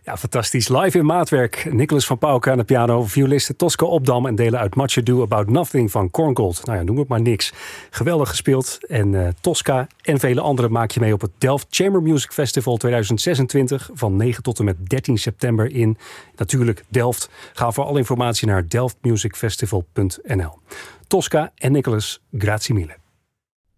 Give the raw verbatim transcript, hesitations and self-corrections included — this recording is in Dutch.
Ja, fantastisch. Live in maatwerk. Nicolas van Pauwke aan de piano, violisten Tosca Opdam en delen uit Much Ado About Nothing van Korngold. Nou ja, noem het maar niks. Geweldig gespeeld. En uh, Tosca en vele anderen maak je mee op het Delft Chamber Music Festival tweeduizend zesentwintig van negen tot en met dertien september in natuurlijk Delft. Ga voor alle informatie naar delft music festival punt n l. Tosca en Nicolas, grazie mille.